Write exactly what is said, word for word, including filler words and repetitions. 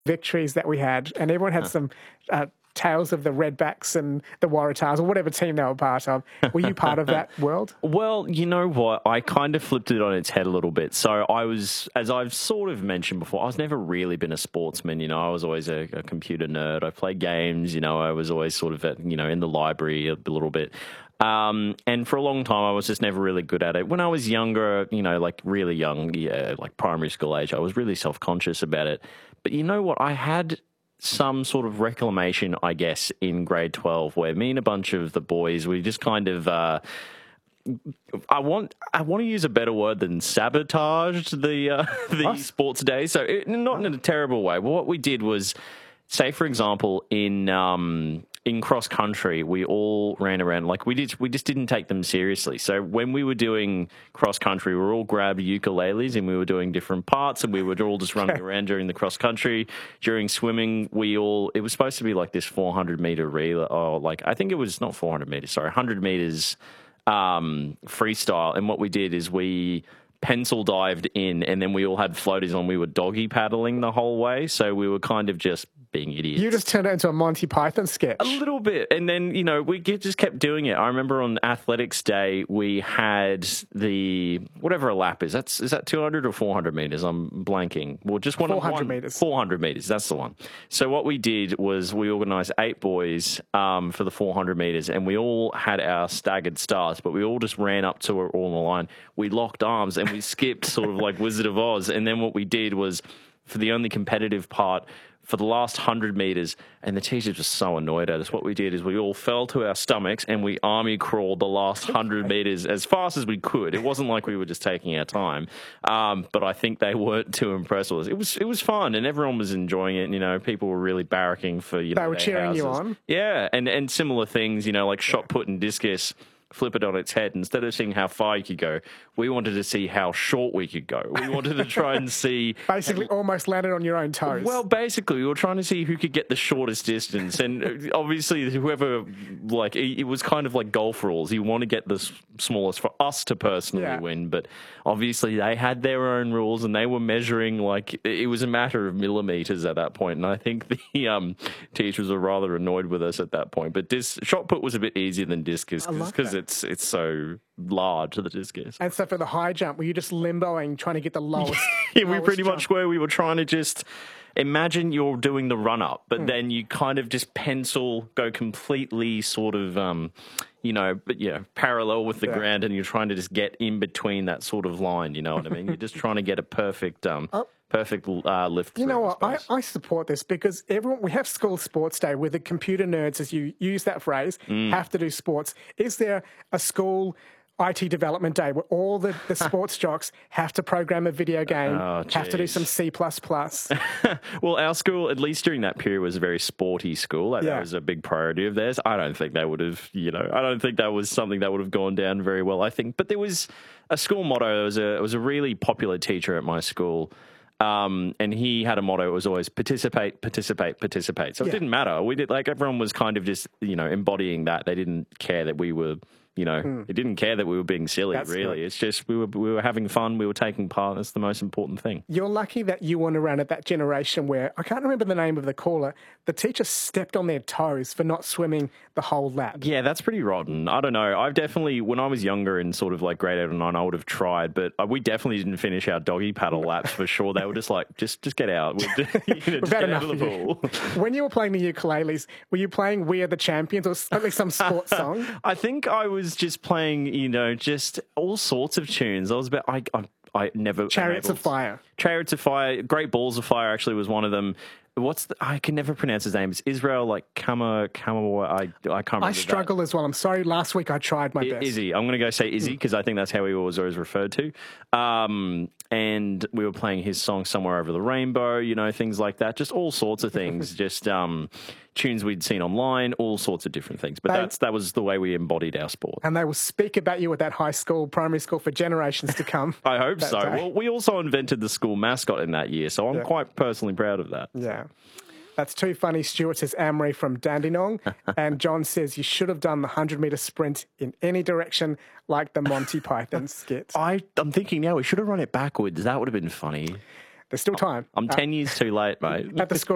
victories that we had, and everyone had some uh, tales of the Redbacks and the Waratahs or whatever team they were part of. Were you part of that world? Well, you know what? I kind of flipped it on its head a little bit. So I was, as I've sort of mentioned before, I was never really been a sportsman. You know, I was always a, a computer nerd. I played games. You know, I was always sort of, at, you know, in the library a little bit. Um, and for a long time, I was just never really good at it. When I was younger, you know, like really young, yeah, like primary school age, I was really self-conscious about it. But you know what? I had some sort of reclamation, I guess, in grade twelve, where me and a bunch of the boys, we just kind of, uh, I want, I want to use a better word than sabotaged the uh, the what? sports day. So it, not in a terrible way. But what we did was, say, for example, in um, in cross country, we all ran around like we did. We just didn't take them seriously. So when we were doing cross country, we were all grabbed ukuleles and we were doing different parts, and we were all just running around during the cross country. During swimming, we all it was supposed to be like this four hundred meter relay, or like I think it was not four hundred meters, sorry, one hundred meters um, freestyle. And what we did is we pencil dived in, and then we all had floaters on. We were doggy paddling the whole way, so we were kind of just being idiots. You just turned it into a Monty Python sketch. A little bit. And then, you know, we just kept doing it. I remember on athletics day, we had the, whatever a lap is. That's, is that two hundred or four hundred meters? I'm blanking. Well, just one. four hundred one, meters. four hundred meters. That's the one. So what we did was we organized eight boys um, for the four hundred meters, and we all had our staggered starts, but we all just ran up to it all on the line. We locked arms and we skipped sort of like Wizard of Oz. And then what we did was, for the only competitive part, for the last one hundred meters, and the teachers were so annoyed at us, what we did is we all fell to our stomachs and we army crawled the last one hundred meters as fast as we could. It wasn't like we were just taking our time, um, but I think they weren't too impressed with us. It was it was fun, and everyone was enjoying it. You know, people were really barracking for, you know, they were cheering houses. you on. Yeah, and, and similar things, you know, like shot put and discus. Flip it on its head. Instead of seeing how far you could go, we wanted to see how short we could go. We wanted to try and see... Basically almost landed on your own toes. Well, basically, we were trying to see who could get the shortest distance. And obviously, whoever, like, it was kind of like golf rules. You want to get the smallest for us to personally yeah. win. But obviously, they had their own rules, and they were measuring, like, it was a matter of millimeters at that point. And I think the um, teachers were rather annoyed with us at that point. But dis- shot put was a bit easier than discus because it's it's so large, the discus. And so for the high jump, were you just limboing, trying to get the lowest? yeah, we lowest pretty jump? much were. We were trying to just imagine you're doing the run up, but mm. then you kind of just pencil, go completely sort of, um, you know, but yeah, parallel with the yeah. ground, and you're trying to just get in between that sort of line. You know what I mean? You're just trying to get a perfect. Um, oh. Perfect uh, lift. You know what? I, I support this because everyone we have school sports day where the computer nerds, as you use that phrase, mm. have to do sports. Is there a school I T development day where all the, the sports jocks have to program a video game, oh, have to do some C plus plus? Well, our school, at least during that period, was a very sporty school. Like, yeah. That was a big priority of theirs. I don't think they would have, you know, I don't think that was something that would have gone down very well, I think. But there was a school motto. It was a, it was a really popular teacher at my school. Um, and he had a motto. It was always participate, participate, participate. So yeah. It didn't matter. We did like everyone was kind of just, you know, embodying that. They didn't care that we were, you know, mm. it didn't care that we were being silly. That's really, good. It's just we were we were having fun. We were taking part. That's the most important thing. You're lucky that you weren't around at that generation where I can't remember the name of the caller. The teacher stepped on their toes for not swimming the whole lap. Yeah, that's pretty rotten. I don't know. I've definitely, when I was younger in sort of like grade eight or nine, I would have tried, but we definitely didn't finish our doggy paddle laps for sure. They were just like, just just get out. We'll just, you know, just get out of the pool. When you were playing the ukuleles, were you playing We Are the Champions or at least some sports song? I think I was just playing, you know, just all sorts of tunes. I was about, I, I, I never... Chariots of Fire. Chariots of Fire. Great Balls of Fire actually was one of them. What's the, I can never pronounce his name. It's Israel, like Kama, Kama, I, I can't remember. I struggle that. as well. I'm sorry. Last week I tried my I, best. Izzy. I'm going to go say Izzy because mm. I think that's how he was always referred to. Um, and we were playing his song Somewhere Over the Rainbow, you know, things like that. Just all sorts of things. Just um, tunes we'd seen online, all sorts of different things. But they, that's that was the way we embodied our sport. And they will speak about you at that high school, primary school for generations to come. I hope so. Day. Well, we also invented the school mascot in that year, so I'm yeah. quite personally proud of that. Yeah. That's too funny. Stuart says Amory from Dandenong. And John says you should have done the one hundred metre sprint in any direction like the Monty Python skit. I, I'm thinking now we should have run it backwards. That would have been funny. There's still time. I'm ten uh, years too late, mate. At the school.